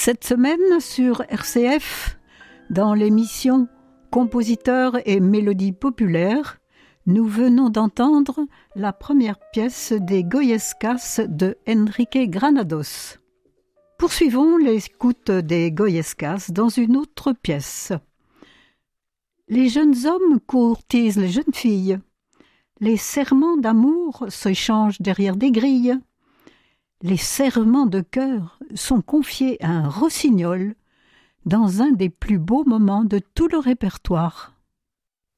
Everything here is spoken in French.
Cette semaine sur RCF, dans l'émission Compositeurs et mélodies populaires, nous venons d'entendre la première pièce des Goyescas de Enrique Granados. Poursuivons l'écoute des Goyescas dans une autre pièce. Les jeunes hommes courtisent les jeunes filles. Les serments d'amour s'échangent derrière des grilles. Les serments de cœur sont confiés à un rossignol dans un des plus beaux moments de tout le répertoire.